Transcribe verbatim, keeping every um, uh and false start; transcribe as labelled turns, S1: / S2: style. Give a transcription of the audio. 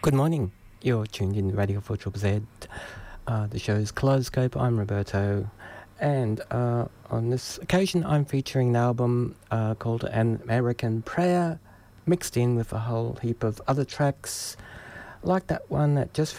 S1: Good morning. You're tuned in Radio four Z Z. Uh, the show is Kaleidoscope. I'm Roberto. And uh, on this occasion, I'm featuring an album uh, called An American Prayer, mixed in with a whole heap of other tracks, like that one that just